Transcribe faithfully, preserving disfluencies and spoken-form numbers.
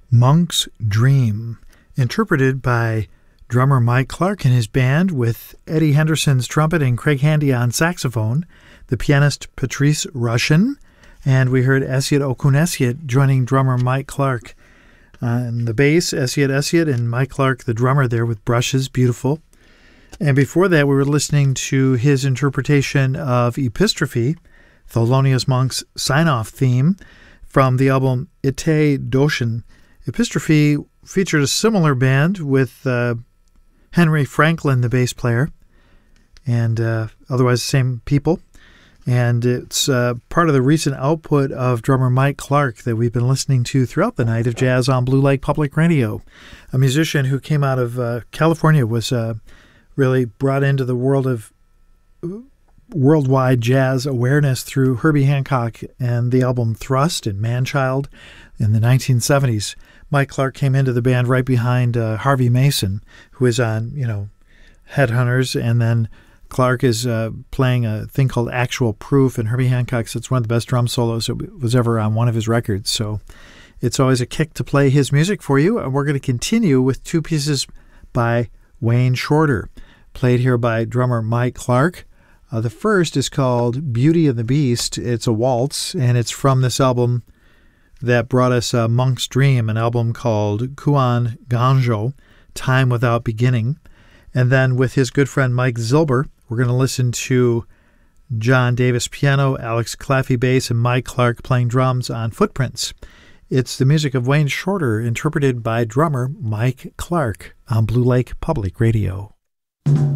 Monk's Dream, interpreted by drummer Mike Clark and his band with Eddie Henderson's trumpet and Craig Handy on saxophone, the pianist Patrice Rushen, and we heard Esiot Okun-Esiot joining drummer Mike Clark on the bass, Esiot Esiot, and Mike Clark, the drummer there with brushes, beautiful. And before that, we were listening to his interpretation of Epistrophe, Thelonious Monk's sign-off theme, from the album Ite Doshin. Epistrophe featured a similar band with uh, Henry Franklin, the bass player, and uh, otherwise the same people. And it's uh, part of the recent output of drummer Mike Clark that we've been listening to throughout the night of jazz on Blue Lake Public Radio. A musician who came out of uh, California, was uh, really brought into the world of worldwide jazz awareness through Herbie Hancock and the album Thrust and Manchild in the nineteen seventies. Mike Clark came into the band right behind uh, Harvey Mason, who is on, you know, Headhunters, and then Clark is uh, playing a thing called Actual Proof, and Herbie Hancock said it's one of the best drum solos that was ever on one of his records. So it's always a kick to play his music for you, and we're going to continue with two pieces by Wayne Shorter, played here by drummer Mike Clark. Uh, the first is called Beauty and the Beast. It's a waltz, and it's from this album that brought us uh, Monk's Dream, an album called Kuan Ganjo, Time Without Beginning. And then with his good friend Mike Zilber, we're going to listen to John Davis piano, Alex Claffey bass, and Mike Clark playing drums on Footprints. It's the music of Wayne Shorter, interpreted by drummer Mike Clark on Blue Lake Public Radio.